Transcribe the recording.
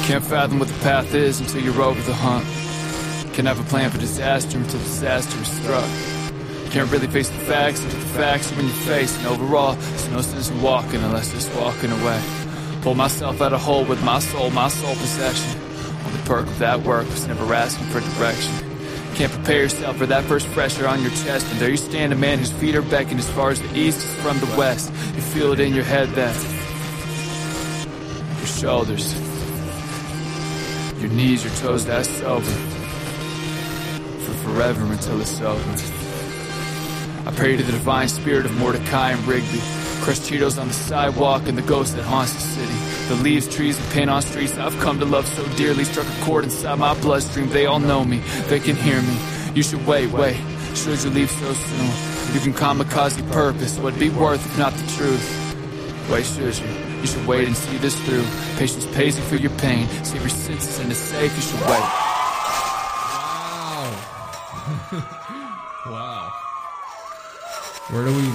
Can't fathom what the path is until you're over the hump. Can't have a plan for disaster until disaster is struck. Can't really face the facts until the facts are in your face. And overall, there's no sense in walking unless it's walking away. Pull myself out of hole with my sole possession. Only perk of that work was never asking for direction. Can't prepare yourself for that first pressure on your chest. And there you stand, a man whose feet are beckoned as far as the east is from the west. You feel it in your head then. Your shoulders, your knees, your toes, that's sober. For forever until it's over. I pray to the divine spirit of Mordecai and Rigby. Crushed Cheetos on the sidewalk and the ghost that haunts the city. The leaves, trees, and paint on streets I've come to love so dearly. Struck a chord inside my bloodstream. They all know me, they can hear me. You should wait. Should you leave so soon? You can kamikaze purpose. What'd be worth if not the truth? Wait, should you? You should wait and see this through. Patience pays you for your pain. Save your senses and it's safe. You should wait. Wow. Wow. Where do we